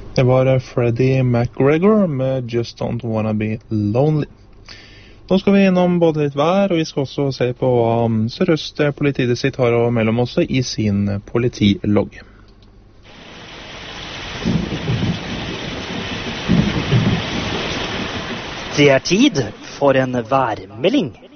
Det var Freddie McGregor med Just Don't Wanna Be Lonely. Nå skal vi innom både litt vær, og vi skal også se på hva Sør-Øst politidistrikt har å melde om også i sin politilogg. Det er tid for en værmelding.